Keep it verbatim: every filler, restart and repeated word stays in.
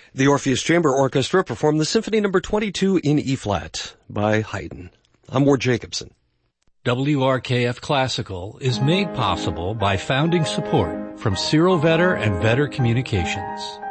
The Orpheus Chamber Orchestra performed the Symphony Number twenty-two in E-flat by Haydn. I'm Ward Jacobson. W R K F Classical is made possible by founding support from Cyril Vetter and Vetter Communications.